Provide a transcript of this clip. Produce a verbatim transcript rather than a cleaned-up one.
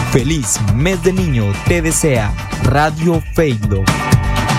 Feliz mes de niño te desea Radio Facebook.